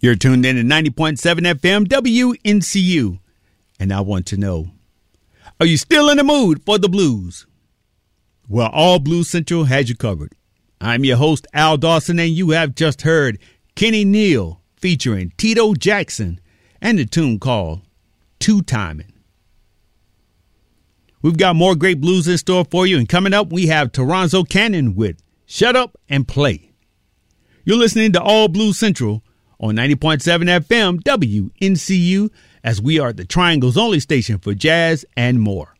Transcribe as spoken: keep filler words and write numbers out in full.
You're tuned in to ninety point seven F M W N C U. And I want to know, are you still in the mood for the blues? Well, All Blues Central has you covered. I'm your host, Al Dawson, and you have just heard Kenny Neal featuring Tito Jackson and the tune called Two Timing. We've got more great blues in store for you, and coming up, we have Toronzo Cannon with Shut Up and Play. You're listening to All Blues Central on ninety point seven F M W N C U, as we are the Triangle's only station for jazz and more.